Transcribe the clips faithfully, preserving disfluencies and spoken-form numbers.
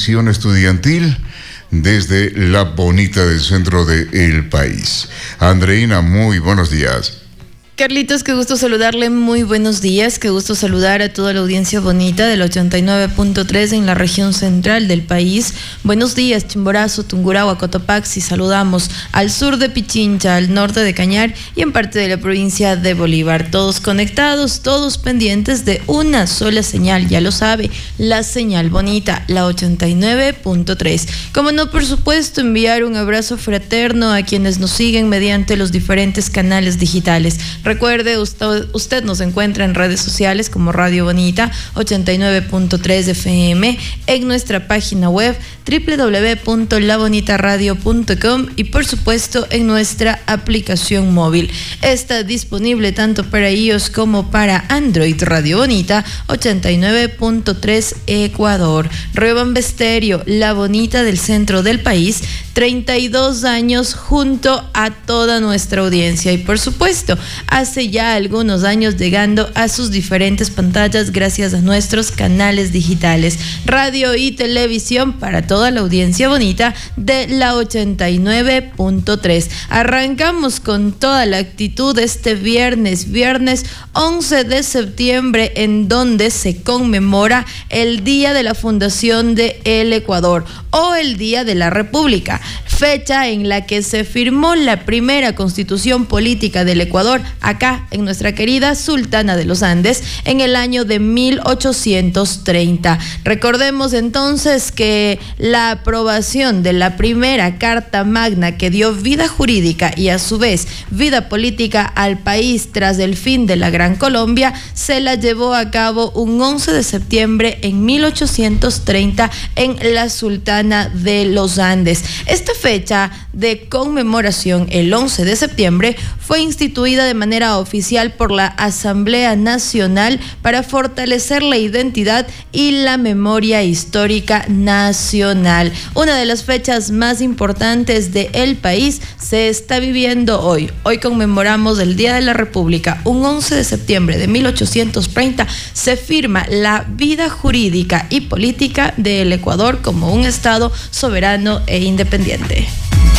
edición estudiantil desde la bonita del centro del país. Andreina, muy buenos días. Carlitos, qué gusto saludarle, muy buenos días, qué gusto saludar a toda la audiencia bonita del ochenta y nueve punto tres en la región central del país. Buenos días, Chimborazo, Tungurahua, Cotopaxi, saludamos al sur de Pichincha, al norte de Cañar y en parte de la provincia de Bolívar. Todos conectados, todos pendientes de una sola señal, ya lo sabe, la señal bonita, la ochenta y nueve punto tres. Como no, por supuesto, enviar un abrazo fraterno a quienes nos siguen mediante los diferentes canales digitales. Recuerde, usted, usted nos encuentra en redes sociales como Radio Bonita ochenta y nueve punto tres F M, en nuestra página web doble u doble u doble u punto la bonita radio punto com y por supuesto en nuestra aplicación móvil. Está disponible tanto para iOS como para Android. Radio Bonita ochenta y nueve punto tres Ecuador. Riobamba Estéreo, la bonita del centro del país, treinta y dos años junto a toda nuestra audiencia y por supuesto hace ya algunos años llegando a sus diferentes pantallas gracias a nuestros canales digitales, radio y televisión para toda la audiencia bonita de la ochenta y nueve punto tres. Arrancamos con toda la actitud este viernes, viernes once de septiembre, en donde se conmemora el Día de la Fundación de El Ecuador o el Día de la República, fecha en la que se firmó la primera constitución política del Ecuador, acá en nuestra querida Sultana de los Andes, en el año de mil ochocientos treinta. Recordemos entonces que la aprobación de la primera Carta Magna que dio vida jurídica y a su vez vida política al país tras el fin de la Gran Colombia se la llevó a cabo un once de septiembre en mil ochocientos treinta en la Sultana de los Andes. Esta fecha de conmemoración, el once de septiembre, fue instituida de manera oficial por la Asamblea Nacional para fortalecer la identidad y la memoria histórica nacional. Una de las fechas más importantes del país se está viviendo hoy. Hoy conmemoramos el Día de la República. Un once de septiembre de mil ochocientos treinta se firma la vida jurídica y política del Ecuador como un Estado soberano e independiente.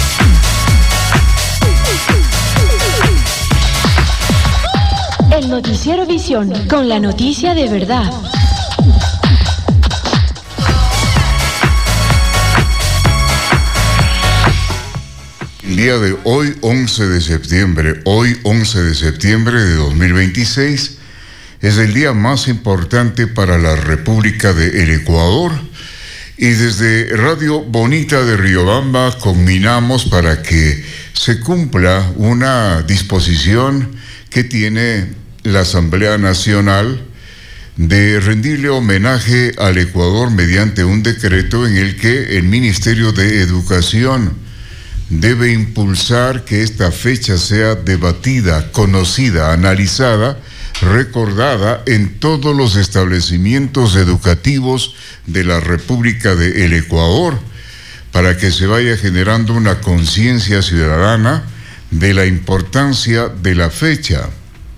El Noticiero Visión, con la noticia de verdad. El día de hoy, once de septiembre, hoy once de septiembre de dos mil veintiséis, es el día más importante para la República del Ecuador. Y desde Radio Bonita de Riobamba combinamos para que se cumpla una disposición que tiene la Asamblea Nacional de rendirle homenaje al Ecuador mediante un decreto en el que el Ministerio de Educación debe impulsar que esta fecha sea debatida, conocida, analizada, recordada en todos los establecimientos educativos de la República del Ecuador, para que se vaya generando una conciencia ciudadana de la importancia de la fecha.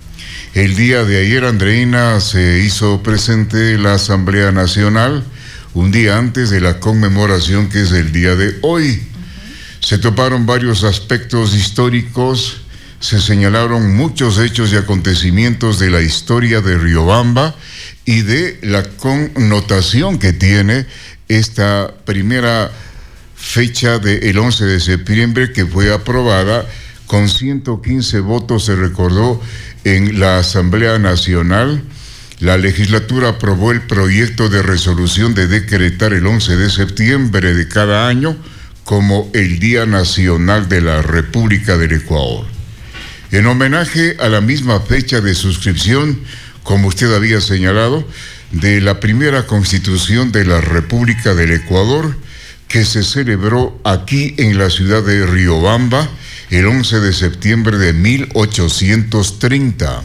El día de ayer, Andreina, se hizo presente la Asamblea Nacional, un día antes de la conmemoración que es el día de hoy. Se toparon varios aspectos históricos, se señalaron muchos hechos y acontecimientos de la historia de Riobamba y de la connotación que tiene esta primera fecha del once de septiembre, que fue aprobada con ciento quince votos, se recordó, en la Asamblea Nacional. La legislatura aprobó el proyecto de resolución de decretar el once de septiembre de cada año como el Día Nacional de la República del Ecuador. En homenaje a la misma fecha de suscripción, como usted había señalado, de la primera Constitución de la República del Ecuador, que se celebró aquí en la ciudad de Riobamba el once de septiembre de mil ochocientos treinta.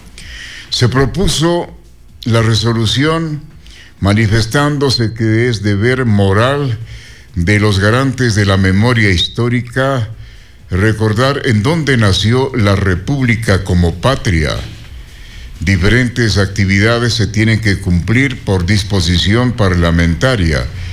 Se propuso la resolución manifestándose que es deber moral de los garantes de la memoria histórica recordar en dónde nació la República como patria. Diferentes actividades se tienen que cumplir por disposición parlamentaria